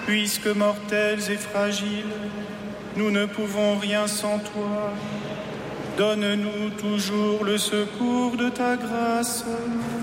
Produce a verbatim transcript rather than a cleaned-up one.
puisque mortels et fragiles, nous ne pouvons rien sans toi. Donne-nous toujours le secours de ta grâce.